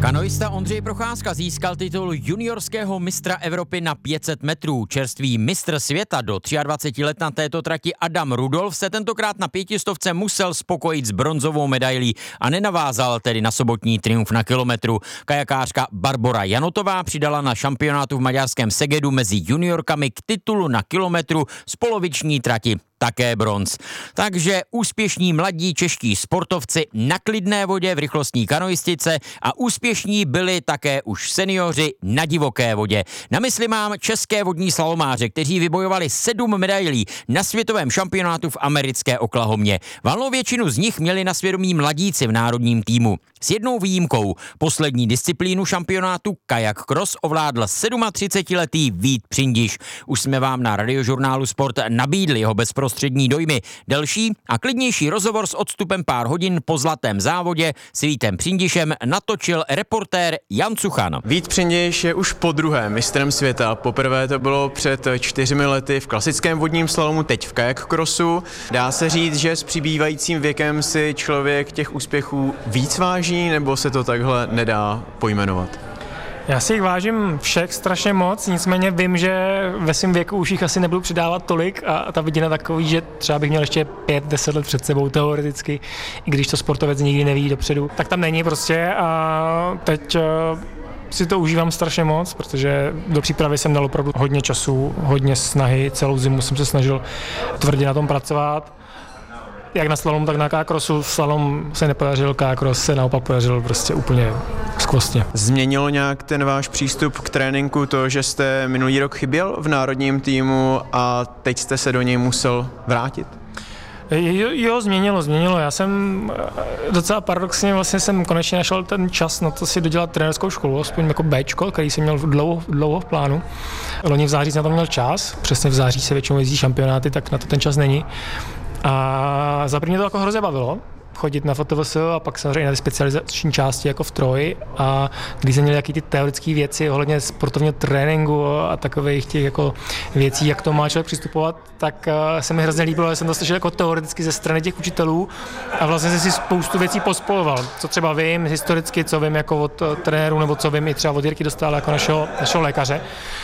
Kanoista Ondřej Procházka získal titul juniorského mistra Evropy na 500 metrů. Čerstvý mistr světa do 23 let na této trati Adam Rudolf se tentokrát na 500 musel spokojit s bronzovou medailí a nenavázal tedy na sobotní triumf na kilometru. Kajakářka Barbora Janotová přidala na šampionátu v maďarském Segedu mezi juniorkami k titulu na kilometru z poloviční trati také bronz. Takže úspěšní mladí čeští sportovci na klidné vodě v rychlostní kanoistice a úspěšní byli také už seniori na divoké vodě. Na mysli mám české vodní slalomáře, kteří vybojovali 7 medailí na světovém šampionátu v americké Oklahomě. Valnou většinu z nich měli na svědomí mladíci v národním týmu. S jednou výjimkou. Poslední disciplínu šampionátu kajak cross ovládl 37letý Vít Přindiš. Už jsme vám na Radiožurnálu Sport nabídli jeho bezprostřední dojmy. Delší a klidnější rozhovor s odstupem pár hodin po zlatém závodě s Vítem Přindišem natočil reportér Jan Cuchan. Vít Přindiš je už podruhé mistrem světa. Poprvé to bylo před 4 lety v klasickém vodním slalomu, teď v kajak crossu. Dá se říct, že s přibývajícím věkem si člověk těch úspěchů víc váží, nebo se to takhle nedá pojmenovat? Já si jich vážím všech strašně moc, nicméně vím, že ve svém věku už jich asi nebudu přidávat tolik a ta vidina takový, že třeba bych měl ještě 5-10 let před sebou teoreticky, i když to sportovec nikdy neví dopředu, tak tam není prostě a teď si to užívám strašně moc, protože do přípravy jsem dal opravdu hodně času, hodně snahy, celou zimu jsem se snažil tvrdě na tom pracovat. Jak na slalomu, tak na kajak-crossu. Slalom se nepodařil, kajak-cross se naopak podařil prostě úplně skvostně. Změnilo nějak ten váš přístup k tréninku to, že jste minulý rok chyběl v národním týmu a teď jste se do něj musel vrátit? Jo, změnilo. Já jsem docela paradoxně vlastně jsem konečně našel ten čas na to si dodělat trenérskou školu, aspoň jako Bčko, který jsem měl dlouho v plánu. Loni v září jsem na to měl čas, přesně v září se většinou jezdí šampionáty, tak na to ten čas není. A za první to jako hrozně bavilo, chodit na FOTVS a pak samozřejmě na ty specializační části jako v Troji a když jsem měl nějaký ty teoretické věci ohledně sportovního tréninku a takových těch jako věcí, jak to má člověk přistupovat, tak se mi hrozně líbilo, že jsem to slyšel jako teoreticky ze strany těch učitelů a vlastně jsem si spoustu věcí pospojoval, co třeba vím historicky, co vím jako od trenérů nebo co vím i třeba od Jirky Dostála jako našeho lékaře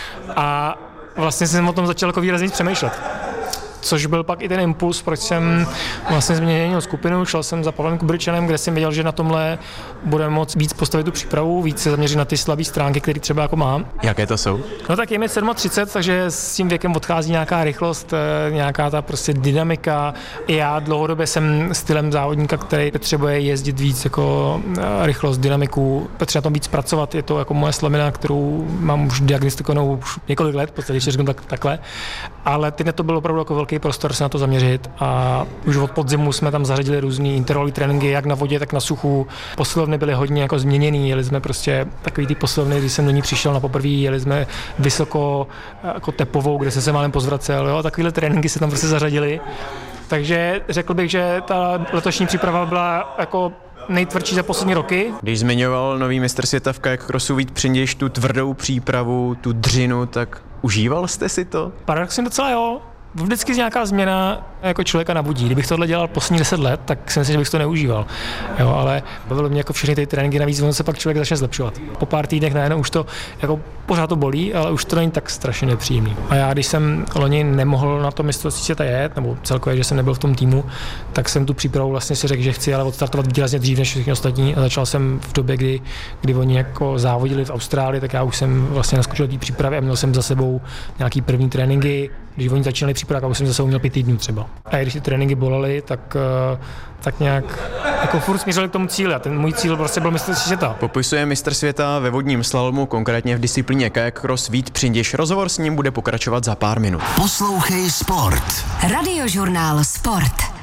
a vlastně jsem o tom začal jako výrazně přemýšlet. Což byl pak i ten impuls, proč jsem vlastně změnil skupinu, šel jsem za Pavlem Kubričanem, kde jsem věděl, že na tomhle budeme moct víc postavit tu přípravu, víc se zaměřit na ty slabé stránky, které třeba jako mám. Jaké to jsou? No tak je mi 37, takže s tím věkem odchází nějaká rychlost, nějaká ta prostě dynamika. I já dlouhodobě jsem stylem závodníka, který potřebuje jezdit víc jako rychlost, dynamiku, potřebuje na tom víc pracovat, je to jako moje slabina, kterou mám už diagnostikovanou už několik let, v podstatě, když řeknu takhle, ale teď to bylo opravdu jako velký prostor se na to zaměřit a už od podzimu jsme tam zařadili různý intervalové tréninky, jak na vodě, tak na suchu. Posilovny byly hodně jako změněný, jeli jsme prostě takový ty posilovny, když jsem do ní přišel na poprvé, jeli jsme vysoko jako tepovou, kde se málem pozvracel, jo, takovýhle tréninky se tam prostě zařadili. Takže řekl bych, že ta letošní příprava byla jako nejtvrdší za poslední roky. Když zmiňoval nový mistr světa v kajak crossu Vít Přindiš tu tvrdou přípravu, tu dřinu, tak užíval jste si to? Paradoxně docela jo. Vždycky nějaká změna jako člověka nabudí. Kdybych tohle dělal poslední 10 let, tak si myslím, že bych to neužíval. Jo, ale bavilo mě jako všechny ty tréninky, navíc on se pak člověk začne zlepšovat. Po pár týdnech najednou už to jako pořád to bolí, ale už to není tak strašně nepříjemný. A já, když jsem loni nemohl na to mistrovství světa jet, nebo celkově, že jsem nebyl v tom týmu, tak jsem tu přípravu vlastně si řekl, že chci ale odstartovat výrazně dřív než všichni ostatní a začal jsem v době, kdy oni jako závodili v Austrálii, tak já už jsem vlastně naskočil do té přípravy a měl jsem za sebou nějaký první tréninky. Když oni začínali přípravu, už jsem za sebou měl 5 týdnů třeba. A když ty tréninky bolely, tak nějak jako furt směřovali k tomu cíli a ten můj cíl prostě byl mistrovství světa. Popisuje mistr světa ve vodním slalomu, konkrétně v disciplíně kajak cross Vít Přindiš. Rozhovor s ním bude pokračovat za pár minut. Poslouchej Sport. Radiožurnál Sport.